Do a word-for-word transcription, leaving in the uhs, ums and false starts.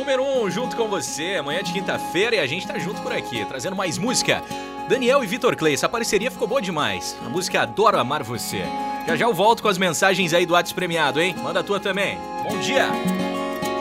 número um junto com você. Amanhã de quinta-feira e a gente tá junto por aqui, trazendo mais música. Daniel e Vitor Clay, essa parceria ficou boa demais. A música Adoro Amar Você. Já já eu volto com as mensagens aí do WhatsApp premiado, hein? Manda a tua também. Bom dia!